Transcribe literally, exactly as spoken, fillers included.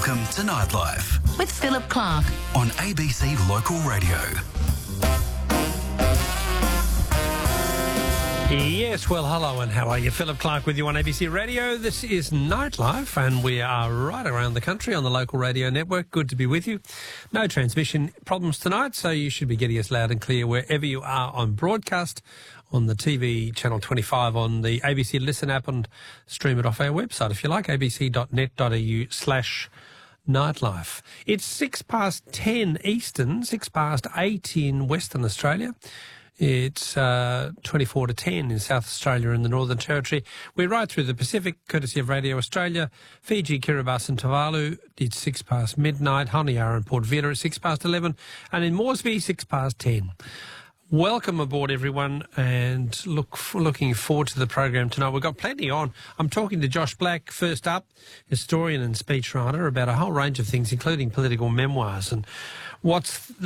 Welcome to Nightlife with Philip Clark on A B C Local Radio. Yes, well, hello and how are you? Philip Clark with you on A B C Radio. This is Nightlife and we are right around the country on the local radio network. Good to be with you. No transmission problems tonight, so you should be getting us loud and clear wherever you are on broadcast, on the T V channel twenty-five, on the A B C Listen app, and stream it off our website if you like, abc.net.au slash Nightlife. It's six past ten Eastern, six past eight in Western Australia. It's uh, twenty-four to ten in South Australia and the Northern Territory. We're right through the Pacific, courtesy of Radio Australia. Fiji, Kiribati and Tuvalu, it's six past midnight. Honiara and Port Vila at six past eleven. And in Moresby, six past ten. Welcome aboard, everyone, and look looking forward to the program tonight. We've got plenty on. I'm talking to Josh Black, first up, historian and speechwriter, about a whole range of things, including political memoirs and what's